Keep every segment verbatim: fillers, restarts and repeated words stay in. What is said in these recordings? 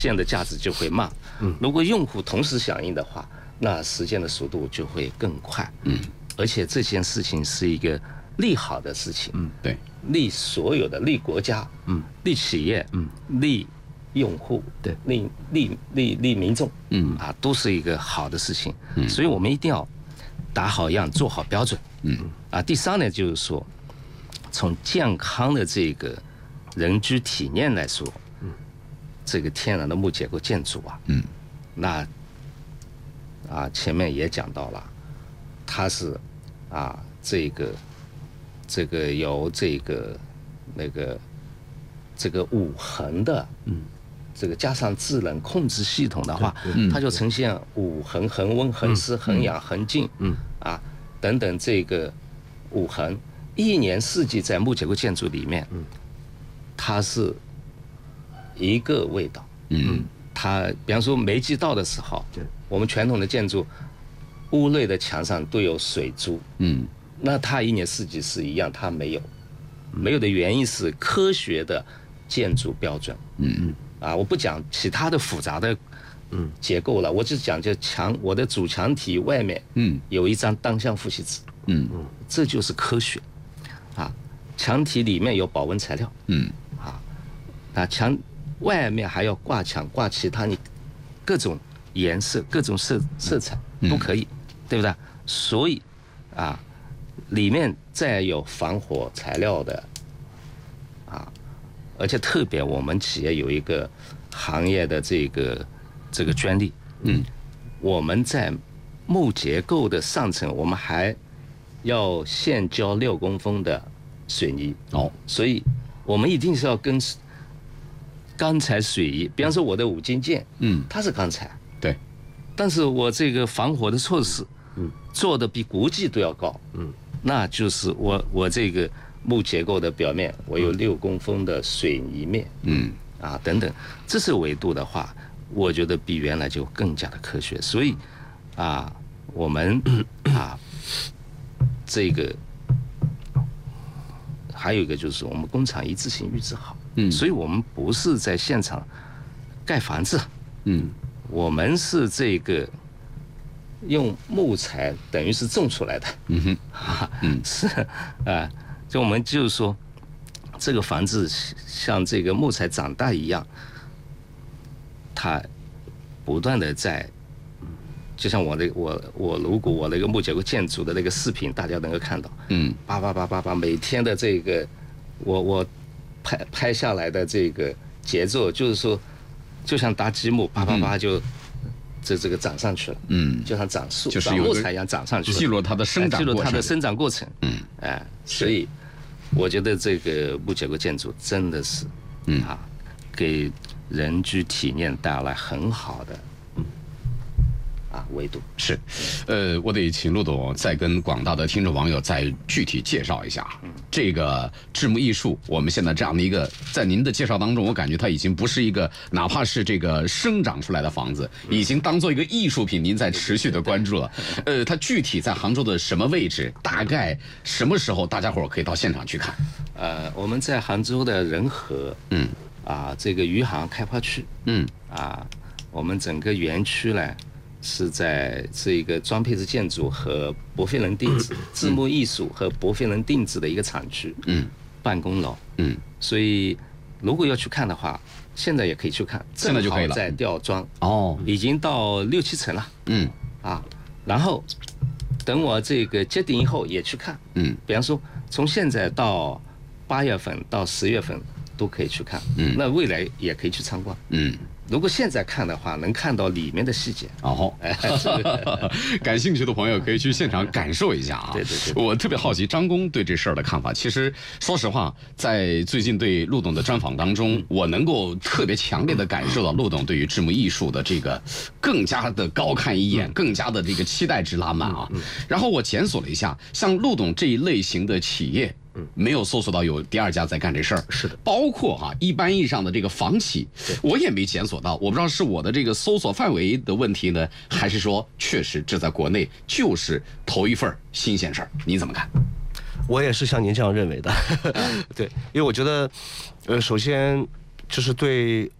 现的价值就会慢。 嗯， 如果用户同时响应的话，那实现的速度就会更快。 嗯， 而且这件事情是一个利好的事情。 嗯，对， 利所有的，利国家， 嗯， 利企业， 嗯， 利用户， 对， 利利利利民众， 嗯啊，都是一个好的事情。 嗯， 所以我们一定要打好样，做好标准。 嗯， 啊，第三呢，就是说，从健康的这个人居体验来说，嗯，这个天然的木结构建筑啊， 嗯， 那啊前面也讲到了，它是啊这个这个由这个那个这个五恒的，嗯，这个加上智能控制系统的话，它就呈现五恒：恒温、恒湿、恒氧、恒静，嗯，啊等等这个五恒，一年四季在木结构建筑里面，嗯，它是一个味道， 嗯， 它比方说梅季到的时候， 对， 我们传统的建筑屋内的墙上都有水珠， 嗯， 那它一年四季是一样，它没有，没有的原因是科学的建筑标准， 嗯嗯， 啊，我不讲其他的复杂的嗯结构了，我只讲就墙，我的主墙体外面嗯有一张单向负锡纸， 嗯这就是科学，啊，墙体里面有保温材料， 嗯啊，墙外面还要挂墙，挂其他你各种颜色、各种色色彩都可以，对不对？所以啊，里面再有防火材料的，啊，而且特别我们企业有一个行业的这个这个专利， 嗯， 我们在木结构的上层，我们还要现浇六公分的水泥， 哦， 所以我们一定是要跟钢材水泥，比方说我的五金件， 嗯， 它是钢材， 对， 但是我这个防火的措施， 嗯， 做的比国际都要高， 嗯， 那就是我我这个木结构的表面，我有六公分的水泥面， 嗯， 啊等等，这是维度的话，我觉得比原来就更加的科学，所以啊，我们啊这个还有一个就是我们工厂一致性预制好， 嗯， 所以我们不是在现场盖房子， 嗯， 我们是这个用木材等于是种出来的， 嗯哼， 啊， 嗯是啊，就我们就是说，这个房子像这个木材长大一样，它不断的在，就像我的我我如果我那个木结构建筑的那个视频，大家能够看到， 嗯， 叭叭叭叭叭，每天的这个我我拍拍下来的这个节奏，就是说，就像搭积木，叭叭叭就。这这个长上去了， 嗯， 就像长树、 就是有个长木材一样长上去了， 记录它的生长过程， 记录它的生长过程， 嗯， 哎，所以我觉得这个木结构建筑真的是， 嗯啊，给人居体验带来很好的，啊维度。 是，呃，我得请陆总再跟广大的听众网友再具体介绍一下这个制木艺术。我们现在这样的一个，在您的介绍当中，我感觉它已经不是一个哪怕是这个生长出来的房子，已经当做一个艺术品，您在持续的关注了。呃，它具体在杭州的什么位置？大概什么时候大家伙可以到现场去看？ 呃，我们在杭州的仁和， 嗯， 啊，这个余杭开发区， 嗯， 啊，我们整个园区呢。是在这个装配式建筑和博费伦定制、制木艺术和博费伦定制的一个厂区， 嗯， 办公楼， 嗯， 所以如果要去看的话，现在也可以去看， 现在就可以了， 在吊装， 哦， 已经到六七成了， 嗯， 啊，然后等我这个接顶以后也去看， 嗯， 比方说从现在到八月份到十月份都可以去看， 嗯， 那未来也可以去参观， 嗯。 如果现在看的话，能看到里面的细节。 哦，感兴趣的朋友可以去现场感受一下啊。 对对对， 我特别好奇张工对这事儿的看法。其实说实话，在最近对陆董的专访当中，我能够特别强烈的感受到陆董对于制木艺术的这个更加的高看一眼，更加的这个期待值拉满啊。然后我检索了一下，像陆董这一类型的企业。嗯，没有搜索到有第二家在干这事儿。 是的， 包括哈、啊、一般意义上的这个房企，我也没检索到。我不知道是我的这个搜索范围的问题呢，还是说确实这在国内就是头一份新鲜事儿？你怎么看？ 我也是像您这样认为的。对，因为我觉得，呃，首先就是对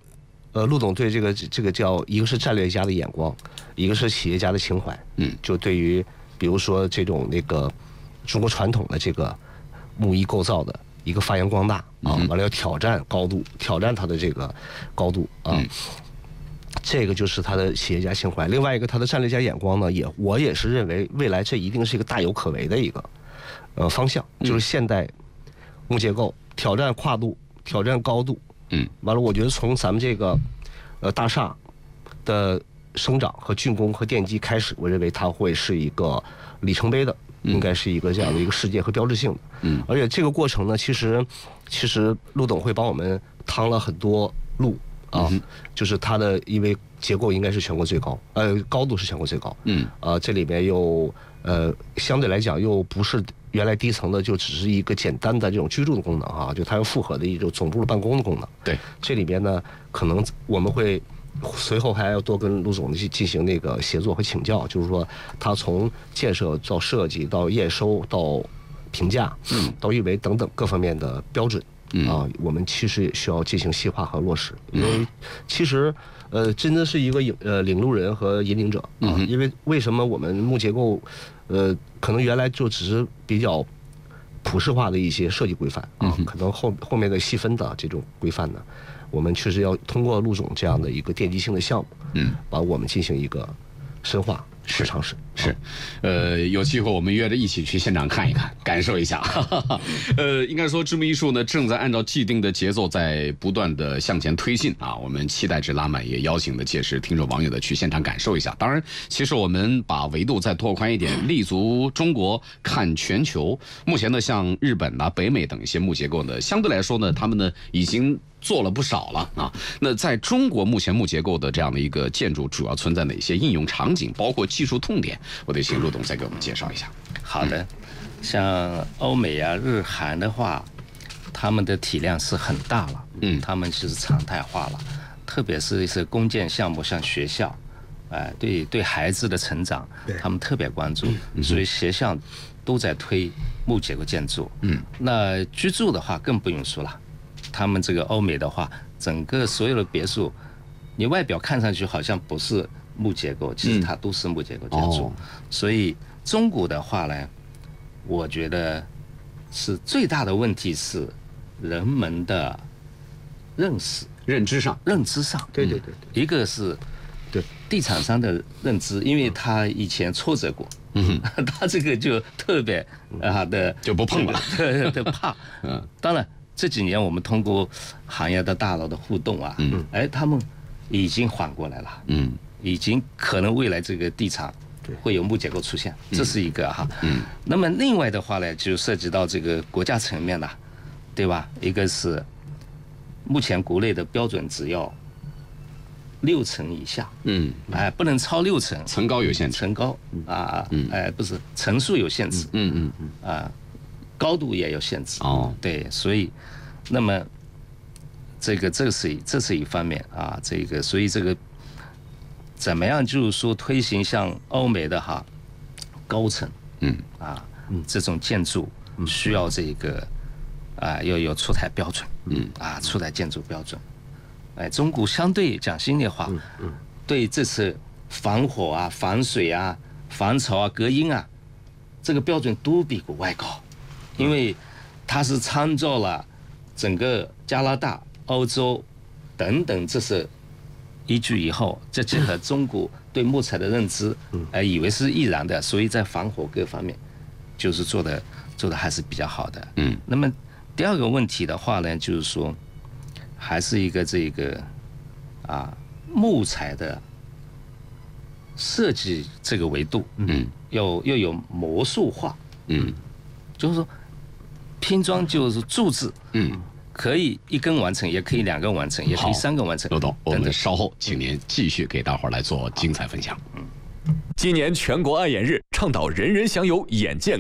呃，陆总对这个这个叫一个是战略家的眼光，一个是企业家的情怀。 嗯， 就对于比如说这种那个中国传统的这个木艺构造的一个发扬光大啊，完了要挑战高度，挑战它的这个高度啊。嗯，这个就是他的企业家情怀。另外一个，他的战略家眼光呢，也我也是认为未来这一定是一个大有可为的一个呃方向，就是现代木结构挑战跨度，挑战高度。 嗯， 完了，我觉得从咱们这个呃大厦的生长和竣工和奠基开始，我认为它会是一个里程碑的，应该是一个这样的一个事件和标志性的。嗯，而且这个过程呢，其实其实陆董会帮我们趟了很多路啊，嗯、就是它的因为结构应该是全国最高，呃，高度是全国最高。嗯，啊，这里面又呃相对来讲又不是原来低层的就只是一个简单的这种居住的功能啊，就它有复合的一种总部的办公的功能。 对， 这里边呢，可能我们会随后还要多跟陆总去进行那个协作和请教，就是说它从建设到设计到验收到评价，嗯，到运维等等各方面的标准。嗯啊，我们其实也需要进行细化和落实，因为其实呃，真的是一个引呃领路人和引领者啊。因为为什么我们木结构，呃，可能原来就只是比较普世化的一些设计规范啊，可能后后面的细分的这种规范呢，我们确实要通过陆总这样的一个奠基性的项目，嗯，把我们进行一个深化。是尝试是，呃，有机会我们约着一起去现场看一看，感受一下。呃，应该说知木艺术呢正在按照既定的节奏在不断的向前推进啊。我们期待值拉满，也邀请的届时听众网友的去现场感受一下。当然，其实我们把维度再拓宽一点，立足中国看全球。目前呢，像日本啊、北美等一些木结构呢，相对来说呢，他们呢已经做了不少了啊。那在中国目前木结构的这样的一个建筑，主要存在哪些应用场景，包括技术痛点？我得请陆董再给我们介绍一下。 好的，像欧美啊、日韩的话，他们的体量是很大了，嗯，他们是常态化了，特别是一些公建项目，像学校，哎、呃，对对孩子的成长，他们特别关注，嗯、所以学校都在推木结构建筑。嗯，那居住的话更不用说了。他们这个欧美的话，整个所有的别墅，你外表看上去好像不是木结构，其实它都是木结构建筑。嗯哦、所以中国的话呢，我觉得是最大的问题是人们的认识、 认知上、 认知上。 对对对对， 一个是对地产商的认知，因为他以前挫折过。嗯，他这个就特别啊的就不碰了， 对对怕。嗯，当然。这几年我们通过行业的大佬的互动啊，嗯，哎，他们已经缓过来了，嗯，已经可能未来这个地产会有木结构出现，这是一个哈，嗯，那么另外的话呢，就涉及到这个国家层面了，对吧？一个是目前国内的标准只要六层以下，嗯，哎，不能超六层， 层高有限制， 层高啊，嗯，哎，不是层数有限制，嗯嗯嗯，啊。高度也有限制哦，对，所以，那么这个这是这是一方面啊，这个所以这个怎么样就是说推行像欧美的哈高层，嗯啊，这种建筑需要这个啊要有出台标准，嗯啊出台建筑标准，哎，中国相对讲心里话，嗯对这次防火啊、防水啊、防潮啊、隔音啊，这个标准都比国外高。因为它是参照了整个加拿大、欧洲等等这些依据以后，再结合中国对木材的认知，哎，以为是易燃的，所以在防火各方面就是做的做的还是比较好的。嗯，那么第二个问题的话呢，就是说还是一个这个啊木材的设计这个维度，嗯，要要有魔术化，嗯，就是说。拼装就是注字，嗯，可以一根完成，也可以两根完成，也可以三根完成。 陆董，我们稍后请您继续给大伙儿来做精彩分享。 嗯，今年全国爱眼日倡导人人享有眼健康，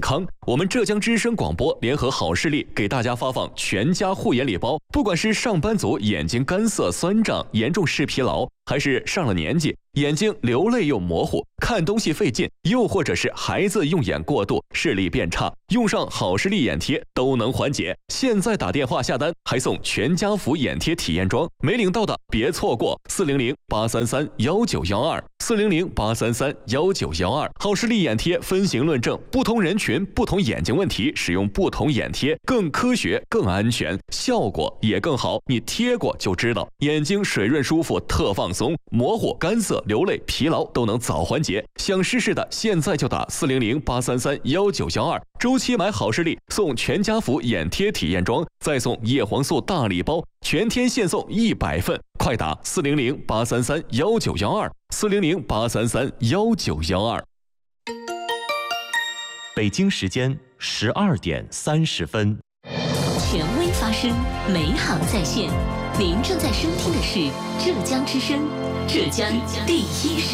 我们浙江之声广播联合好视力给大家发放全家护眼礼包，不管是上班族眼睛干涩酸胀、严重视疲劳，还是上了年纪眼睛流泪又模糊、看东西费劲，又或者是孩子用眼过度、视力变差，用上好视力眼贴都能缓解。现在打电话下单还送全家福眼贴体验装，没领到的别错过，四零零八三三幺九幺二，四零零八三三幺九幺二。好视力眼贴分型论证，不同人群、不同眼睛问题，使用不同眼贴更科学、更安全，效果也更好。你贴过就知道，眼睛水润舒服，特放松，模糊、干涩、流泪、疲劳都能早缓解。想试试的，现在就打四零零八三三幺九幺二。周期买好视力送全家福眼贴体验装，再送叶黄素大礼包，全天限送一百份，快打四零零八三三幺九幺二，四零零八三三幺九幺二。 北京时间十二点三十分。 权威发声，美好在线。您正在收听的是浙江之声，浙江第一声。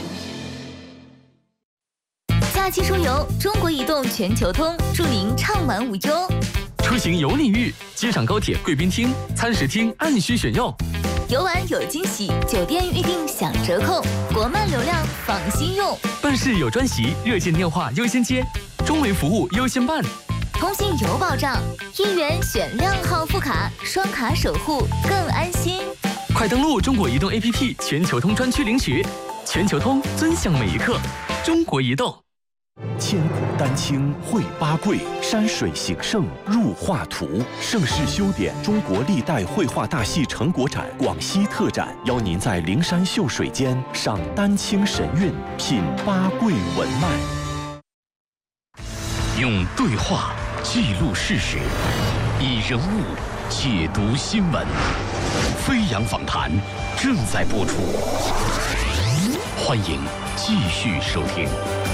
假期出游，中国移动全球通，祝您畅玩无忧。 出行有礼遇，机场高铁贵宾厅、餐食厅按需选用。 游玩有惊喜，酒店预订享折扣，国漫流量放心用。 办事有专席，热线电话优先接，中维服务优先办。 通信有保障，一元选靓号副卡，双卡守护更安心。 快登录中国移动 A P P 全球通专区领取，全球通尊享每一刻。中国移动。 千古丹青绘八桂，山水形胜入画图。盛世修典中国历代绘画大戏成果展广西特展，邀您在灵山秀水间赏丹青神韵，品八桂文脉。用对话记录事实，以人物解读新闻。飞扬访谈正在播出，欢迎继续收听。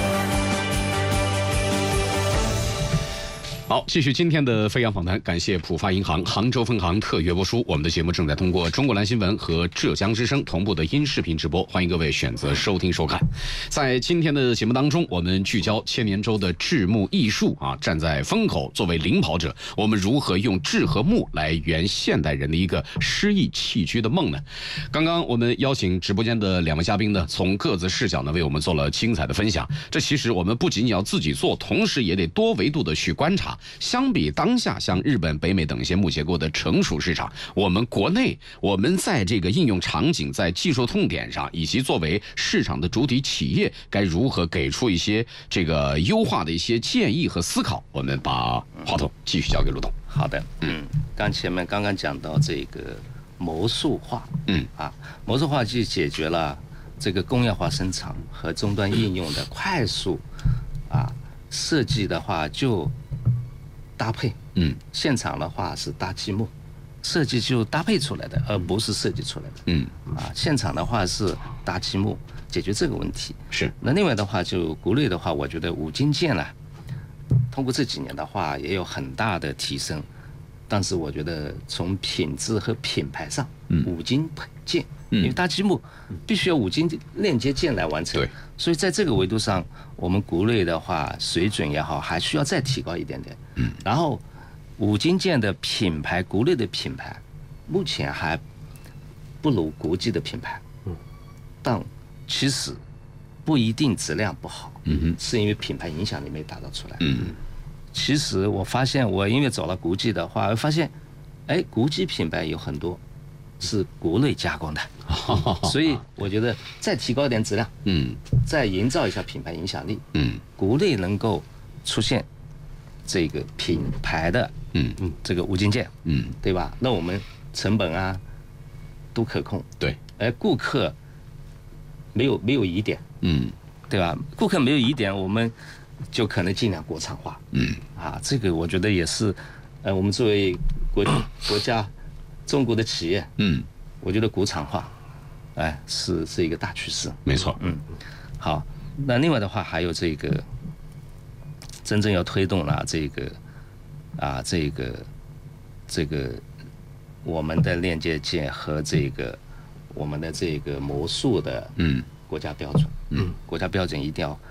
好，继续今天的飞扬访谈，感谢浦发银行杭州分行特约播出。我们的节目正在通过中国蓝新闻和浙江之声同步的音视频直播，欢迎各位选择收听收看。在今天的节目当中，我们聚焦千年舟的制木艺术啊，站在风口作为领跑者，我们如何用制和木来圆现代人的一个诗意栖居的梦呢？刚刚我们邀请直播间的两位嘉宾呢，从各自视角呢为我们做了精彩的分享。这其实我们不仅仅要自己做，同时也得多维度的去观察。相比当下像日本、北美等一些木结构的成熟市场，我们国内我们在这个应用场景、在技术痛点上，以及作为市场的主体企业，该如何给出一些这个优化的一些建议和思考？我们把话筒继续交给陆董。 好的，嗯，刚前面刚刚讲到这个模塑化，嗯啊，模塑化就解决了这个工业化生产和终端应用的快速啊设计的话就搭配，嗯，现场的话是搭积木，设计就搭配出来的，而不是设计出来的，嗯啊，现场的话是搭积木解决这个问题。 是。 那另外的话，就国内的话，我觉得五金件呢，通过这几年的话也有很大的提升，但是我觉得从品质和品牌上，嗯，五金件，因为搭积木必须要五金链接件来完成，对，所以在这个维度上，我们国内的话水准也好，还需要再提高一点点。嗯，然后五金件的品牌，国内的品牌目前还不如国际的品牌，嗯，但其实不一定质量不好，嗯哼，是因为品牌影响力没达到出来。嗯，其实我发现，我因为走了国际的话，我发现，哎，国际品牌有很多是国内加工的，所以我觉得再提高一点质量，嗯，再营造一下品牌影响力，嗯，国内能够出现这个品牌的，嗯嗯，这个五金件，嗯，对吧？那我们成本啊都可控， 对， 而顾客没有没有疑点，嗯，对吧？顾客没有疑点，我们就可能尽量国产化，嗯，啊，这个我觉得也是，呃，我们作为国国家中国的企业，嗯，我觉得国产化，哎，是是一个大趋势， 没错， 嗯，好，那另外的话还有这个。真正要推动了这个啊，这个这个我们的链接件和这个我们的这个模塑的嗯国家标准，嗯，国家标准一定要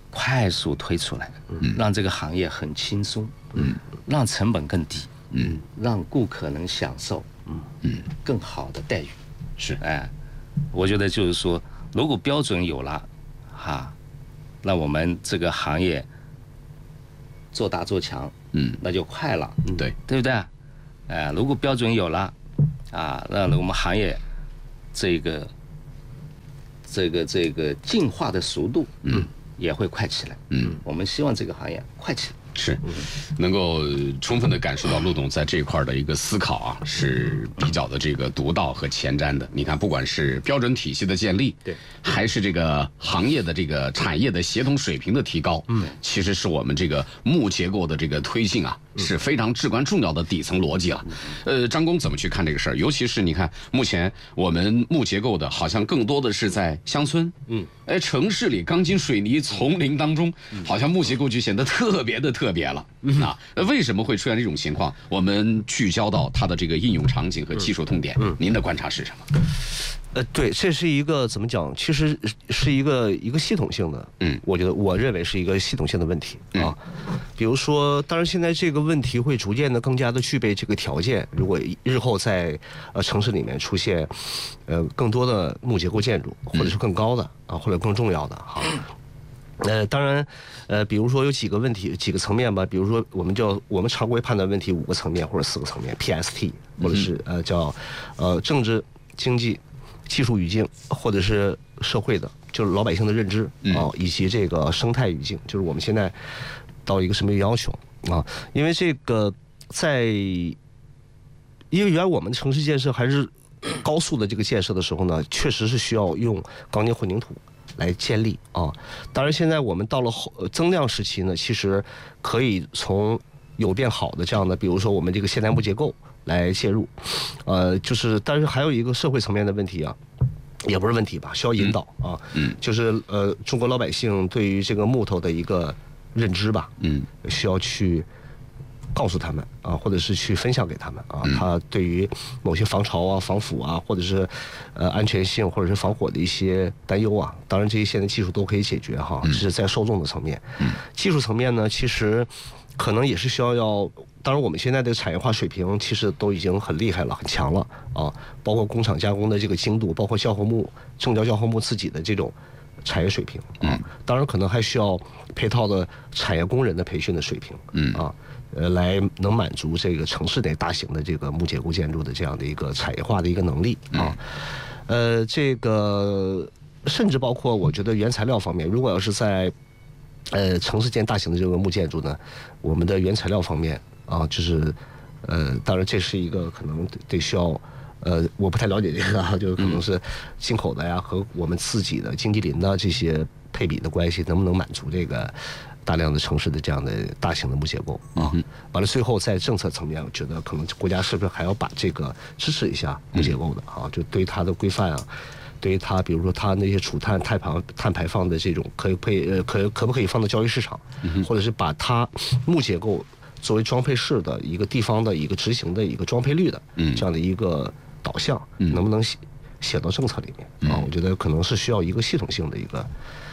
快速推出来，嗯，让这个行业很轻松，嗯，让成本更低，嗯，让顾客能享受，嗯嗯更好的待遇， 是， 哎，我觉得就是说，如果标准有了，哈，那我们这个行业做大做强，嗯，那就快了， 嗯，对， 对不对？哎，如果标准有了，啊，那我们行业这个这个这个进化的速度，嗯，也会快起来，嗯，我们希望这个行业快起来。 是，能够充分的感受到陆董在这一块的一个思考啊，是比较的这个独到和前瞻的。你看，不管是标准体系的建立， 对， 还是这个行业的这个产业的协同水平的提高，嗯，其实是我们这个木结构的这个推进啊，是非常至关重要的底层逻辑了。呃，张工怎么去看这个事儿？尤其是你看，目前我们木结构的，好像更多的是在乡村，嗯，哎，城市里钢筋水泥丛林当中，好像木结构就显得特别的特别了。那为什么会出现这种情况？我们聚焦到它的这个应用场景和技术痛点，您的观察是什么？ 呃，对，这是一个怎么讲？其实是一个一个系统性的，嗯，我觉得我认为是一个系统性的问题啊。比如说，当然现在这个问题会逐渐的更加的具备这个条件。如果日后在呃城市里面出现呃更多的木结构建筑，或者是更高的啊，或者更重要的哈。呃，当然，呃，比如说有几个问题、几个层面吧，比如说我们叫我们常规判断问题五个层面或者四个层面 ，P S T， 或者是呃叫呃政治、经济、技术语境，或者是社会的，就是老百姓的认知啊，以及这个生态语境，就是我们现在到一个什么要求啊？因为这个在，因为原来我们城市建设还是高速的这个建设的时候呢，确实是需要用钢筋混凝土来建立啊。当然，现在我们到了后增量时期呢，其实可以从有变好的这样的，比如说我们这个现代木结构来介入，呃，就是但是还有一个社会层面的问题啊，也不是问题吧，需要引导啊，嗯，就是呃中国老百姓对于这个木头的一个认知吧，嗯，需要去告诉他们啊，或者是去分享给他们啊，他对于某些防潮啊、防腐啊，或者是呃安全性或者是防火的一些担忧啊，当然这些现在技术都可以解决哈，这是在受众的层面。技术层面呢，其实可能也是需要要，当然我们现在的产业化水平其实都已经很厉害了、很强了啊，包括工厂加工的这个精度，包括橡核木、正胶橡核木自己的这种产业水平啊，当然可能还需要配套的产业工人的培训的水平，嗯啊。呃，来能满足这个城市内大型的这个木结构建筑的这样的一个产业化的一个能力啊，呃，这个甚至包括我觉得原材料方面，如果要是在呃城市建大型的这个木建筑呢，我们的原材料方面啊，就是呃，当然这是一个可能得需要呃，我不太了解这个啊，就可能是进口的呀和我们自己的经济林的这些配比的关系，能不能满足这个大量的城市的这样的大型的木结构啊，完了最后在政策层面，我觉得可能国家是不是还要把这个支持一下木结构的啊？就对它的规范啊，对于它比如说它那些储碳、碳排碳排放的这种可以配呃可可不可以放到交易市场，或者是把它木结构作为装配式的一个地方的一个执行的一个装配率的这样的一个导向，能不能写写到政策里面啊？我觉得可能是需要一个系统性的一个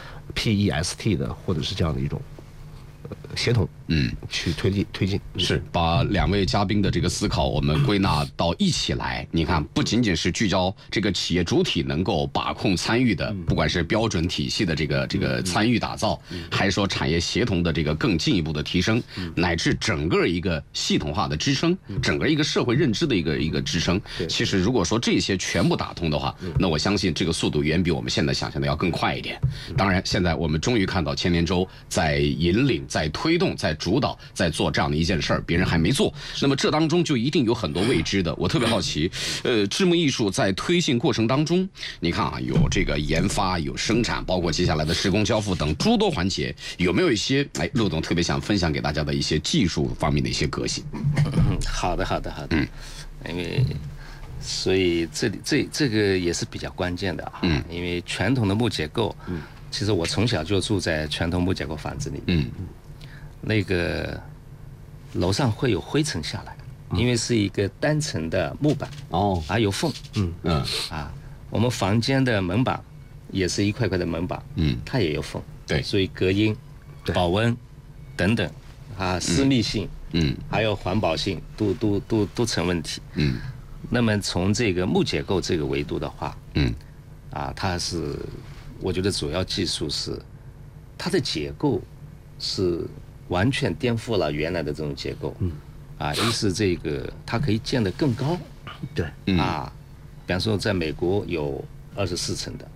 P E S T 的，或者是这样的一种协同，嗯，去推进推进。 是把两位嘉宾的这个思考，我们归纳到一起来。你看，不仅仅是聚焦这个企业主体能够把控参与的，不管是标准体系的这个这个参与打造，还是说产业协同的这个更进一步的提升，乃至整个一个系统化的支撑，整个一个社会认知的一个一个支撑。其实如果说这些全部打通的话，那我相信这个速度远比我们现在想象的要更快一点。当然，现在我们终于看到千年舟在引领、在推动、在主导、在做这样的一件事儿，别人还没做。那么这当中就一定有很多未知的。我特别好奇，呃，智木艺术在推进过程当中，你看啊，有这个研发、有生产，包括接下来的施工交付等诸多环节，有没有一些哎，陆总特别想分享给大家的一些技术方面的一些革新？ 嗯，好的，好的，好的。嗯，因为所以这里这这个也是比较关键的啊。嗯，因为传统的木结构，嗯，其实我从小就住在传统木结构房子里。嗯。那个楼上会有灰尘下来，因为是一个单层的木板哦，还有缝，嗯嗯啊，我们房间的门板也是一块块的门板，嗯，它也有缝， 对， 所以隔音保温等等啊，私密性， 嗯， 还有环保性，都都都都成问题。 嗯， 那么从这个木结构这个维度的话， 嗯， 啊，它是我觉得主要技术是它的结构是完全颠覆了原来的这种结构。嗯，啊，一是这个它可以建得更高。 对， 啊，比方说在美国有二十四层的，